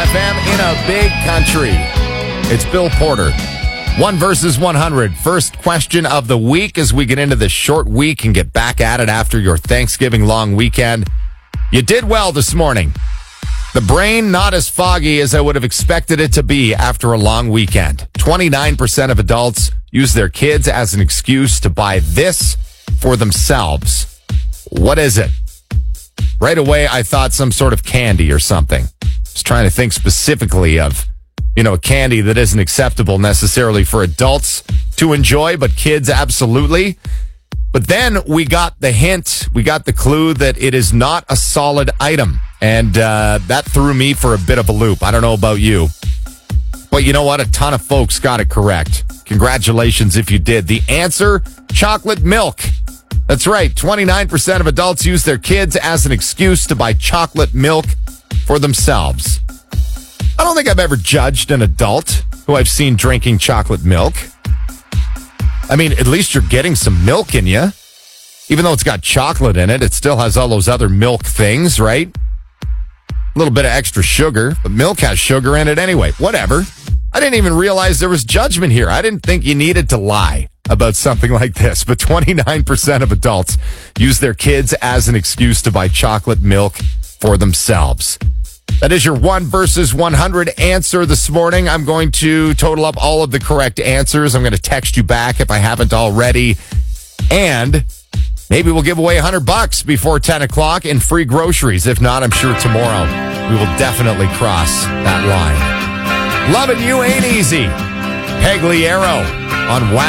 FM in a big country. It's Bill Porter. 1 versus 100. First question of the week as we get into the short week and get back at it after your Thanksgiving long weekend. You did well this morning. The brain not as foggy as I would have expected it to be after a long weekend. 29% of adults use their kids as an excuse to buy this for themselves. What is it? Right away, I thought some sort of candy or something. I was trying to think specifically of, a candy that isn't acceptable necessarily for adults to enjoy, but kids absolutely. But then we got the hint, we got the clue that it is not a solid item. And that threw me for a bit of a loop. I don't know about you. But you know what? A ton of folks got it correct. Congratulations if you did. The answer, chocolate milk. That's right. 29% of adults use their kids as an excuse to buy chocolate milk for themselves. I don't think I've ever judged an adult who I've seen drinking chocolate milk. I mean, at least you're getting some milk in you. Even though it's got chocolate in it, it still has all those other milk things, right? A little bit of extra sugar, but milk has sugar in it anyway. Whatever. I didn't even realize there was judgment here. I didn't think you needed to lie about something like this, but 29% of adults use their kids as an excuse to buy chocolate milk for themselves. That is your 1 versus 100 answer this morning. I'm going to total up all of the correct answers. I'm going to text you back if I haven't already. And maybe we'll give away $100 before 10 o'clock in free groceries. If not, I'm sure tomorrow we will definitely cross that line. Loving You Ain't Easy. Pagliaro on Wow.